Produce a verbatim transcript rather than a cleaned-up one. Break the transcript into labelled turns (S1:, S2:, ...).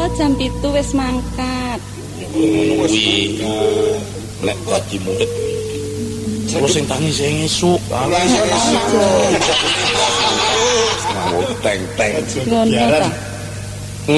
S1: jam pitu wis mangkat.
S2: Kuwi nek dadi murid terus sing tangi sing esuk. Teng-teng.
S1: Ngono ta.